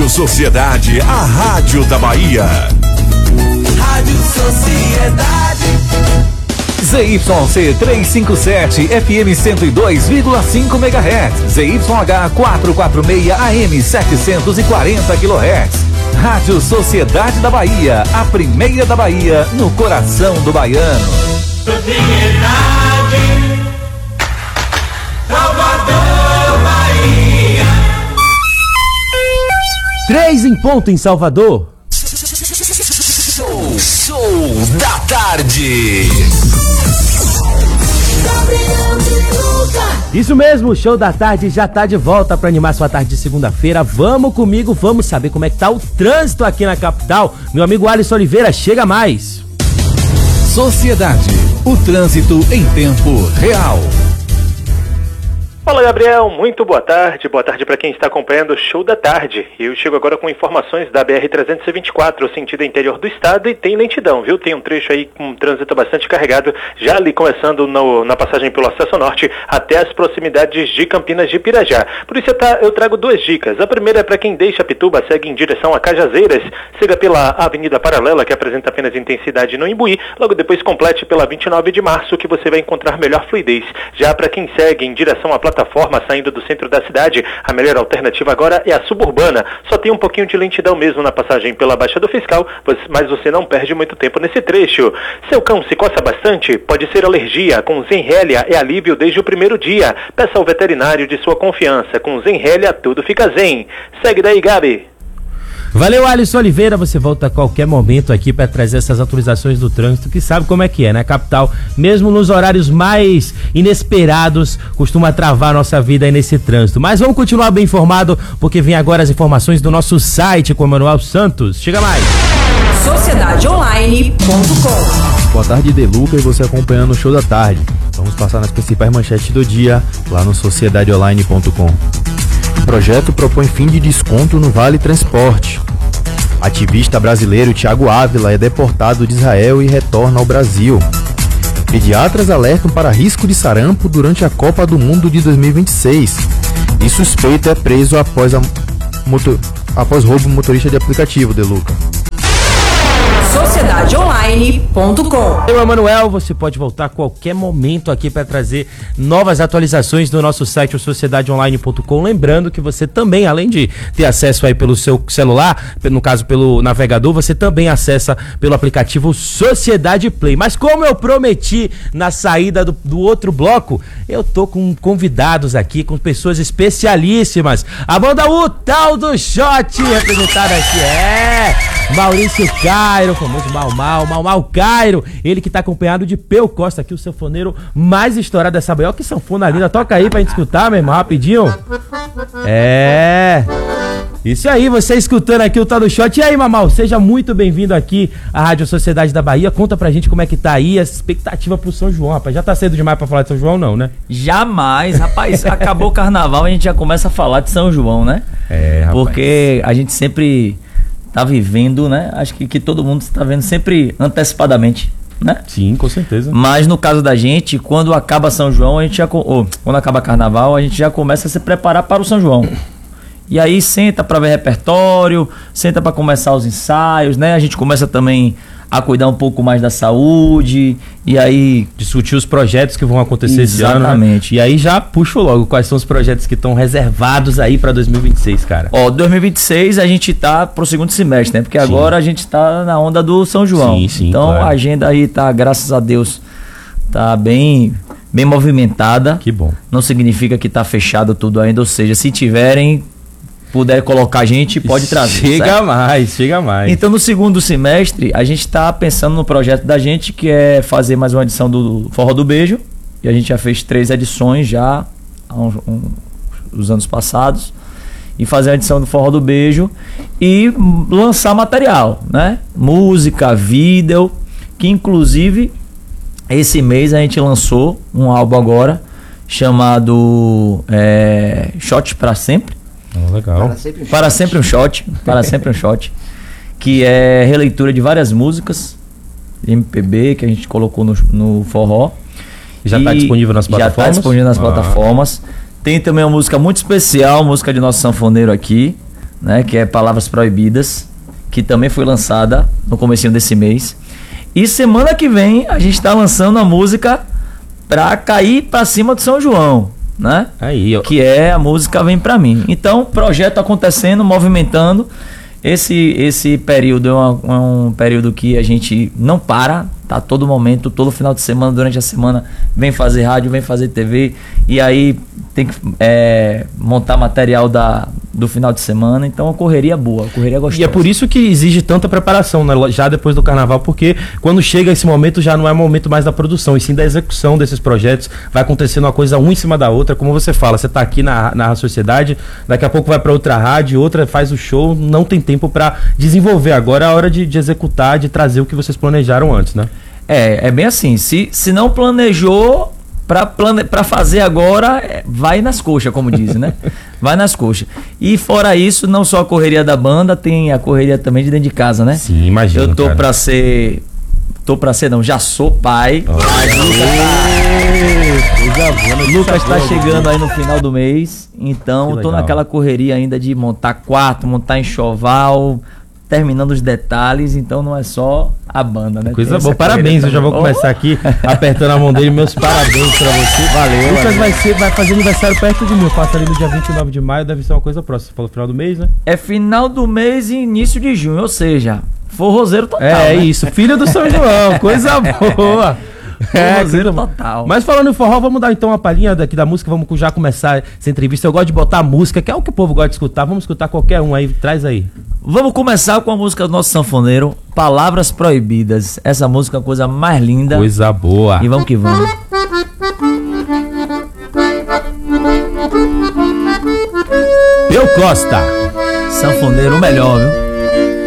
Rádio Sociedade, a rádio da Bahia. Rádio Sociedade. ZYC 357 FM 102,5 MHz, ZYH 446 AM 740 kHz. Rádio Sociedade da Bahia, a primeira da Bahia, no coração do baiano. Sociedade, Salvador, Bahia. 3 em ponto em Salvador. Show da tarde. Isso mesmo, o Show da Tarde já tá de volta para animar sua tarde de segunda-feira. Vamos comigo, vamos saber como é que tá o trânsito aqui na capital. Meu amigo Alisson Oliveira, chega mais. Sociedade, o trânsito em tempo real. Fala, Gabriel, muito boa tarde para quem está acompanhando o Show da Tarde. Eu chego agora com informações da BR-324, sentido interior do estado, e tem lentidão, viu? Tem um trecho aí com um trânsito bastante carregado, já ali começando na passagem pelo Acesso Norte até as proximidades de Campinas de Pirajá. Por isso eu trago 2 dicas. A primeira é para quem deixa Pituba, segue em direção a Cajazeiras, siga pela Avenida Paralela, que apresenta apenas intensidade no Imbuí, logo depois complete pela 29 de março, que você vai encontrar melhor fluidez. Já para quem segue em direção à plataforma saindo do centro da cidade, a melhor alternativa agora é a suburbana. Só tem um pouquinho de lentidão mesmo na passagem pela Baixa do Fiscal, mas você não perde muito tempo nesse trecho. Seu cão se coça bastante? Pode ser alergia. Com Zenrelia é alívio desde o primeiro dia. Peça ao veterinário de sua confiança. Com Zenrelia tudo fica zen. Segue daí, Gabi. Valeu, Alisson Oliveira, você volta a qualquer momento aqui para trazer essas atualizações do trânsito, que sabe como é que é, né? A capital, mesmo nos horários mais inesperados, costuma travar a nossa vida aí nesse trânsito. Mas vamos continuar bem informado, porque vem agora as informações do nosso site com o Manuel Santos. Chega mais! Sociedadeonline.com. Boa tarde, Deluca, e você acompanhando o Show da Tarde. Vamos passar nas principais manchetes do dia, lá no sociedadeonline.com. O projeto propõe fim de desconto no Vale Transporte. Ativista brasileiro Thiago Ávila é deportado de Israel e retorna ao Brasil. Pediatras alertam para risco de sarampo durante a Copa do Mundo de 2026. E suspeito é preso após roubo motorista de aplicativo, Deluca. Sociedadeonline.com. Eu, Emanuel, você pode voltar a qualquer momento aqui para trazer novas atualizações do nosso site, o sociedadeonline.com. Lembrando que você também, além de ter acesso aí pelo seu celular, no caso pelo navegador, você também acessa pelo aplicativo Sociedade Play. Mas como eu prometi na saída do outro bloco, eu tô com convidados aqui, com pessoas especialíssimas. A banda O Tal do Shot, representada aqui, Maurício Cairo, famoso Mal Cairo, ele que tá acompanhado de Peu Costa, aqui o sanfoneiro mais estourado dessa Bahia. Que sanfona linda, toca aí pra gente escutar, meu irmão, rapidinho. Isso aí, você escutando aqui o Tal do Shot. E aí, Mamal, seja muito bem-vindo aqui à Rádio Sociedade da Bahia. Conta pra gente como é que tá aí a expectativa pro São João, rapaz. Já tá cedo demais pra falar de São João, não, né? Jamais, rapaz. Acabou o carnaval, a gente já começa a falar de São João, né? Rapaz. Porque a gente sempre tá vivendo, né? Acho que todo mundo está vendo sempre antecipadamente, né? Sim, com certeza. Mas no caso da gente, quando acaba São João, a gente quando acaba Carnaval, a gente já começa a se preparar para o São João. E aí senta para ver repertório, senta para começar os ensaios, né? A gente começa também a cuidar um pouco mais da saúde, e aí discutir os projetos que vão acontecer esse ano. Exatamente. E aí já puxo logo quais são os projetos que estão reservados aí para 2026, cara. 2026 a gente tá pro segundo semestre, né? Porque agora a gente tá na onda do São João. Sim, então claro. A agenda aí tá, graças a Deus, tá bem movimentada. Que bom. Não significa que tá fechado tudo ainda, ou seja, se tiverem, puder colocar a gente, pode trazer. Chega mais. Então, no segundo semestre, a gente está pensando no projeto da gente, que é fazer mais uma edição do Forró do Beijo. E a gente já fez 3 edições já, os anos passados. E fazer a edição do Forró do Beijo e lançar material, né? Música, vídeo, que inclusive esse mês a gente lançou um álbum agora, chamado Shot Pra Sempre. Legal. Para sempre um shot, que é releitura de várias músicas de MPB que a gente colocou no forró. Já está disponível nas plataformas? Já está disponível nas plataformas. Tem também uma música muito especial, música de nosso sanfoneiro aqui, né, que é Palavras Proibidas, que também foi lançada no comecinho desse mês. E semana que vem a gente tá lançando a música Pra Cair Pra Cima do São João, né? Aí, ó. Que é a música Vem Pra Mim. Então, projeto acontecendo, movimentando. Esse período é um período que a gente não para, tá? Todo momento, todo final de semana, durante a semana, vem fazer rádio, vem fazer TV, e aí tem que montar material do final de semana. Então, a correria boa, a correria gostosa. E é por isso que exige tanta preparação, né? Já depois do carnaval, porque quando chega esse momento já não é momento mais da produção, e sim da execução desses projetos. Vai acontecendo uma coisa um em cima da outra, como você fala, você tá aqui na Sociedade, daqui a pouco vai para outra rádio, outra faz o show, não tem tempo para desenvolver. Agora é a hora de executar, de trazer o que vocês planejaram antes, né? É bem assim, se não planejou pra fazer agora, vai nas coxas, como dizem, né? Vai nas coxas. E fora isso, não só a correria da banda, tem a correria também de dentro de casa, né? Sim, imagina. Eu tô pra ser, não, já sou pai. Lucas tá chegando aí no final do mês, então eu tô naquela correria ainda de montar quarto, montar enxoval, terminando os detalhes, então não é só a banda, né? Coisa boa, parabéns, eu já vou começar aqui apertando a mão dele, meus parabéns pra você. Valeu. Lucas vai fazer aniversário perto de mim, eu faço ali no dia 29 de maio, deve ser uma coisa próxima, você falou final do mês, né? É final do mês e início de junho, ou seja, forrozeiro total, É né? isso, filho do São João, coisa boa. Forrozeiro total. Mas falando em forró, vamos dar então uma palhinha daqui da música, vamos já começar essa entrevista. Eu gosto de botar música, que é o que o povo gosta de escutar, vamos escutar qualquer um aí, traz aí. Vamos começar com a música do nosso sanfoneiro, Palavras Proibidas. Essa música é a coisa mais linda. Coisa boa. E vamos que vamos. Peu Costa. Sanfoneiro melhor, viu?